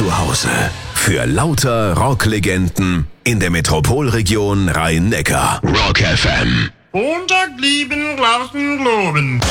zu Hause für lauter Rocklegenden in der Metropolregion Rhein-Neckar. Rock FM. Montag lieben, lassen, loben.